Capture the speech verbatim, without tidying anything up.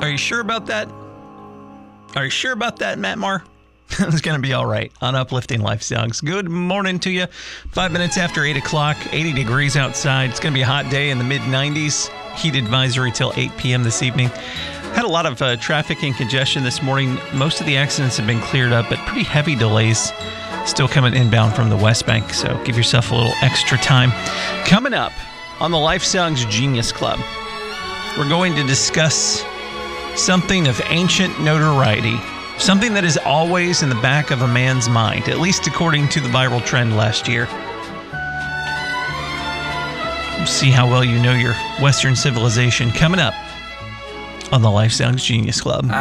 Are you sure about that? Are you sure about that, Matt Marr? It's going to be all right on Uplifting Life Songs. Good morning to you. Five minutes after eight o'clock, eighty degrees outside. It's going to be a hot day in the mid nineties. Heat advisory till eight p.m. this evening. Had a lot of uh, traffic and congestion this morning. Most of the accidents have been cleared up, but pretty heavy delays still coming inbound from the West Bank. So give yourself a little extra time. Coming up on the Life Songs Genius Club, we're going to discuss something of ancient notoriety. Something that is always in the back of a man's mind, at least according to the viral trend last year. See how well you know your Western civilization coming up on the Life Songs Genius Club. I